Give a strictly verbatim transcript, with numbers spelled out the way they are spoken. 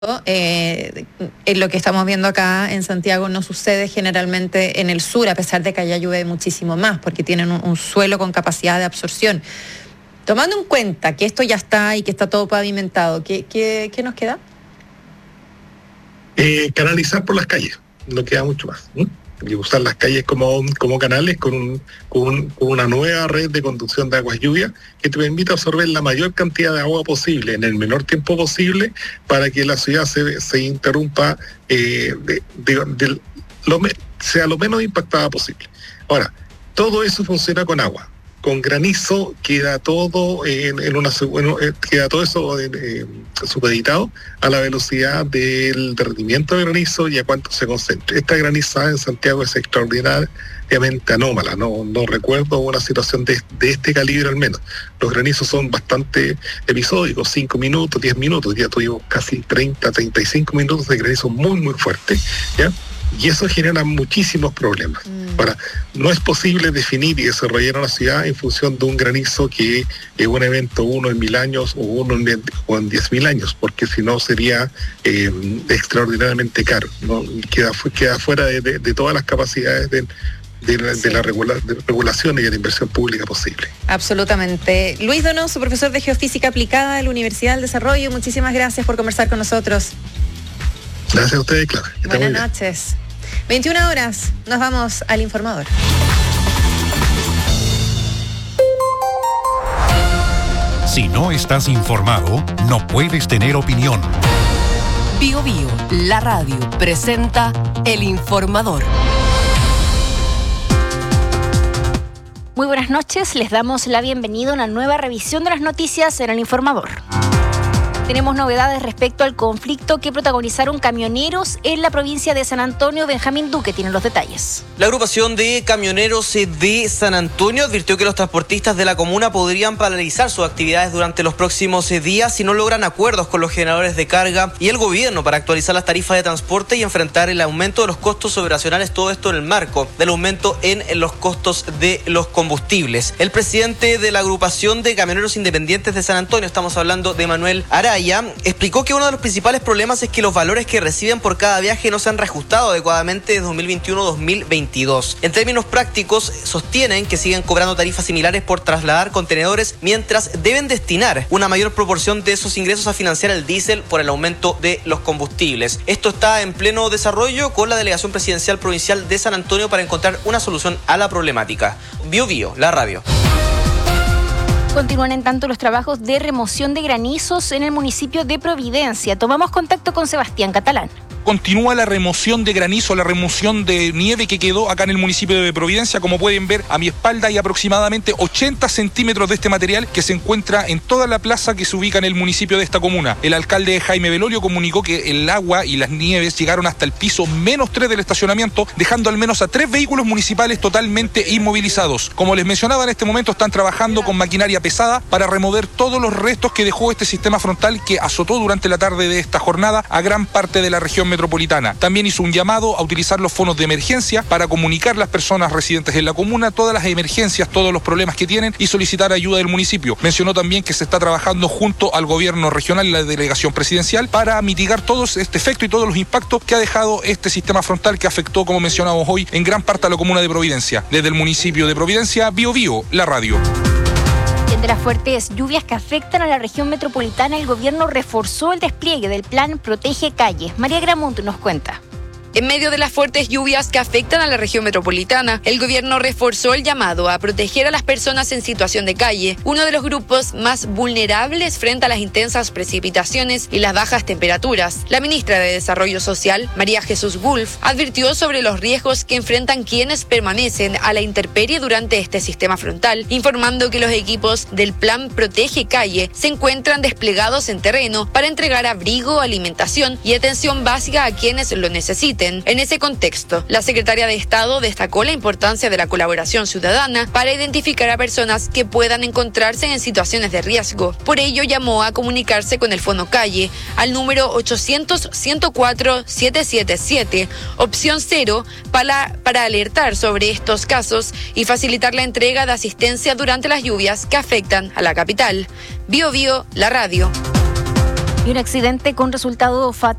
Eh, en lo que estamos viendo acá en Santiago no sucede generalmente en el sur, a pesar de que allá llueve muchísimo más, porque tienen un, un suelo con capacidad de absorción. Tomando en cuenta que esto ya está y que está todo pavimentado, ¿qué, qué, qué nos queda? Eh, canalizar por las calles, no queda mucho más. ¿eh? Y usar las calles como, como canales con, un, con, un, con una nueva red de conducción de aguas lluvias que te permita absorber la mayor cantidad de agua posible en el menor tiempo posible para que la ciudad se, se interrumpa, eh, de, de, de lo, sea lo menos impactada posible. Ahora, todo eso funciona con agua. Con granizo queda todo en, en una bueno, queda todo eso eh, supeditado a la velocidad del derretimiento del granizo y a cuánto se concentra. Esta granizada en Santiago es extraordinariamente anómala. No, no recuerdo una situación de, de este calibre al menos. Los granizos son bastante episódicos, cinco minutos, diez minutos. Ya tuvimos casi treinta, treinta y cinco minutos de granizo muy, muy fuerte, ¿ya? Y eso genera muchísimos problemas. Mm. Ahora, no es posible definir y desarrollar una ciudad en función de un granizo que es un evento uno en mil años o uno en, o en diez mil años, porque si no sería eh, extraordinariamente caro, ¿no? Queda, queda fuera de, de, de todas las capacidades de, de, la, sí. de la regula, de regulación y de la inversión pública posible. Absolutamente. Luis Donoso, profesor de Geofísica Aplicada de la Universidad del Desarrollo, muchísimas gracias por conversar con nosotros. Gracias a ustedes, claro. Buenas noches. veintiuna horas, nos vamos al informador. Si no estás informado, no puedes tener opinión. Bio Bio, la radio, presenta El Informador. Muy buenas noches, les damos la bienvenida a una nueva revisión de las noticias en El Informador. Tenemos novedades respecto al conflicto que protagonizaron camioneros en la provincia de San Antonio. Benjamín Duque tiene los detalles. La agrupación de camioneros de San Antonio advirtió que los transportistas de la comuna podrían paralizar sus actividades durante los próximos días si no logran acuerdos con los generadores de carga y el gobierno para actualizar las tarifas de transporte y enfrentar el aumento de los costos operacionales, todo esto en el marco del aumento en los costos de los combustibles. El presidente de la agrupación de camioneros independientes de San Antonio, estamos hablando de Manuel Araya, explicó que uno de los principales problemas es que los valores que reciben por cada viaje no se han reajustado adecuadamente desde dos mil veintiuno a dos mil veintidós. En términos prácticos, sostienen que siguen cobrando tarifas similares por trasladar contenedores mientras deben destinar una mayor proporción de esos ingresos a financiar el diésel por el aumento de los combustibles. Esto está en pleno desarrollo con la Delegación Presidencial Provincial de San Antonio para encontrar una solución a la problemática. Bio Bio, la radio. Continúan en tanto los trabajos de remoción de granizos en el municipio de Providencia. Tomamos contacto con Sebastián Catalán. Continúa la remoción de granizo, la remoción de nieve que quedó acá en el municipio de Providencia. Como pueden ver a mi espalda hay aproximadamente ochenta centímetros de este material que se encuentra en toda la plaza que se ubica en el municipio de esta comuna. El alcalde Jaime Belolio comunicó que el agua y las nieves llegaron hasta el piso menos tres del estacionamiento, dejando al menos a tres vehículos municipales totalmente inmovilizados. Como les mencionaba, en este momento están trabajando con maquinaria pesada para remover todos los restos que dejó este sistema frontal que azotó durante la tarde de esta jornada a gran parte de la región metropolitana. También hizo un llamado a utilizar los fondos de emergencia para comunicar a las personas residentes en la comuna todas las emergencias, todos los problemas que tienen y solicitar ayuda del municipio. Mencionó también que se está trabajando junto al gobierno regional y la delegación presidencial para mitigar todo este efecto y todos los impactos que ha dejado este sistema frontal que afectó, como mencionamos hoy, en gran parte a la comuna de Providencia. Desde el municipio de Providencia, Bio Bio, la radio. De las fuertes lluvias que afectan a la región metropolitana, el gobierno reforzó el despliegue del plan Protege Calles. María Gramont nos cuenta. En medio de las fuertes lluvias que afectan a la región metropolitana, el gobierno reforzó el llamado a proteger a las personas en situación de calle, uno de los grupos más vulnerables frente a las intensas precipitaciones y las bajas temperaturas. La ministra de Desarrollo Social, María Jesús Wolf, advirtió sobre los riesgos que enfrentan quienes permanecen a la intemperie durante este sistema frontal, informando que los equipos del Plan Protege Calle se encuentran desplegados en terreno para entregar abrigo, alimentación y atención básica a quienes lo necesiten. En ese contexto, la secretaria de Estado destacó la importancia de la colaboración ciudadana para identificar a personas que puedan encontrarse en situaciones de riesgo. Por ello, llamó a comunicarse con el Fono Calle al número ochocientos, ciento cuatro, setecientos setenta y siete, opción cero, para, para alertar sobre estos casos y facilitar la entrega de asistencia durante las lluvias que afectan a la capital. Bio Bio, la radio. Y un accidente con resultado fatal